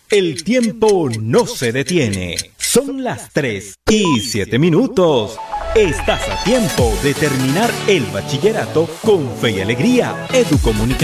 El tiempo no se detiene. Son las 3:07. Estás a tiempo de terminar el bachillerato con fe y alegría. Educomunicación.